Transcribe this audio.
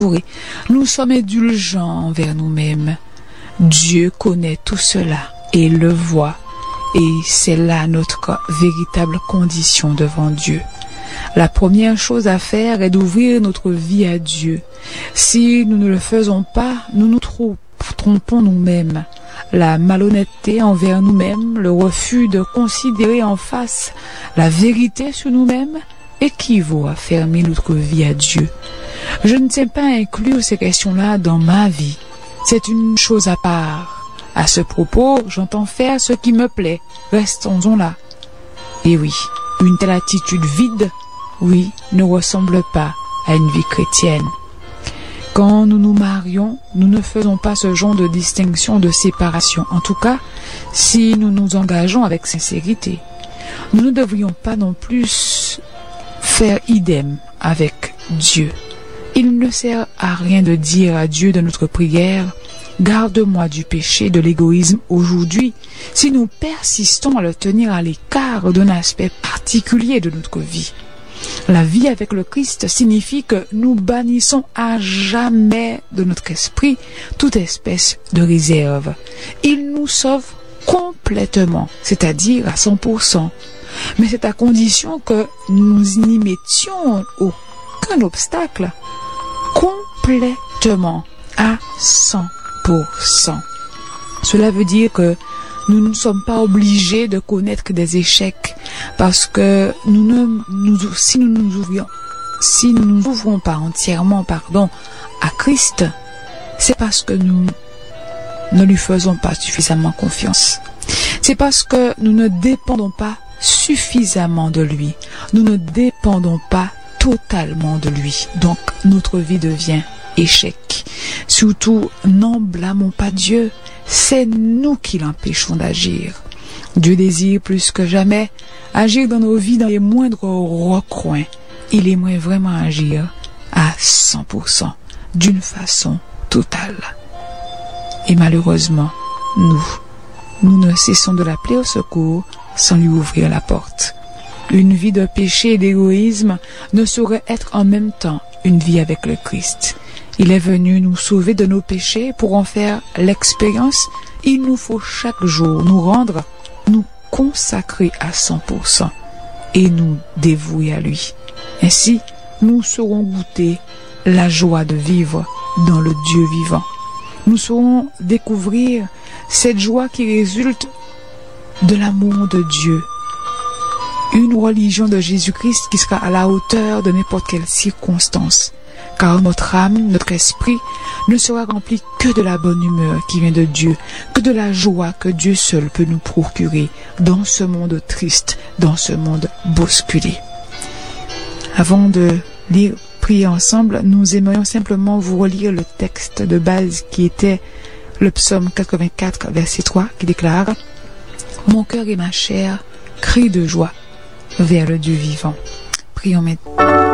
Nous sommes indulgents envers nous-mêmes. Dieu connaît tout cela et le voit. Et c'est là notre véritable condition devant Dieu. La première chose à faire est d'ouvrir notre vie à Dieu. Si nous ne le faisons pas, nous nous trompons nous-mêmes. La malhonnêteté envers nous-mêmes, le refus de considérer en face la vérité sur nous-mêmes équivaut à fermer notre vie à Dieu. Je ne tiens pas à inclure ces questions-là dans ma vie. C'est une chose à part. À ce propos, j'entends faire ce qui me plaît. Restons-en là. Et oui, une telle attitude vide, oui, ne ressemble pas à une vie chrétienne. Quand nous nous marions, nous ne faisons pas ce genre de distinction, de séparation. En tout cas, si nous nous engageons avec sincérité. Nous ne devrions pas non plus faire idem avec Dieu. Il ne sert à rien de dire à Dieu de notre prière « Garde-moi du péché, de l'égoïsme aujourd'hui » si nous persistons à le tenir à l'écart d'un aspect particulier de notre vie. La vie avec le Christ signifie que nous bannissons à jamais de notre esprit toute espèce de réserve. Il nous sauve complètement, c'est-à-dire à 100%. Mais c'est à condition que nous n'y mettions aucun obstacle. Complètement, à 100%. Cela veut dire que nous ne sommes pas obligés de connaître des échecs parce que si nous ne nous ouvrons pas entièrement, à Christ, c'est parce que nous ne lui faisons pas suffisamment confiance. C'est parce que nous ne dépendons pas suffisamment de lui. Nous ne dépendons pas totalement de lui. Donc, notre vie devient échec. Surtout, n'en blâmons pas Dieu. C'est nous qui l'empêchons d'agir. Dieu désire plus que jamais agir dans nos vies dans les moindres recoins. Il aimerait vraiment agir à 100%, d'une façon totale. Et malheureusement, nous ne cessons de l'appeler au secours sans lui ouvrir la porte. Une vie de péché et d'égoïsme ne saurait être en même temps une vie avec le Christ. Il est venu nous sauver de nos péchés. Pour en faire l'expérience, il nous faut chaque jour nous consacrer à 100% et nous dévouer à lui. Ainsi, nous saurons goûter la joie de vivre dans le Dieu vivant. Nous saurons découvrir cette joie qui résulte de l'amour de Dieu. Une religion de Jésus-Christ qui sera à la hauteur de n'importe quelle circonstance. Car notre âme, notre esprit ne sera rempli que de la bonne humeur qui vient de Dieu, que de la joie que Dieu seul peut nous procurer dans ce monde triste, dans ce monde bousculé. Avant de prier ensemble, nous aimerions simplement vous relire le texte de base qui était le psaume 84, verset 3, qui déclare « Mon cœur et ma chair crient de joie vers le Dieu vivant. » Prions maintenant.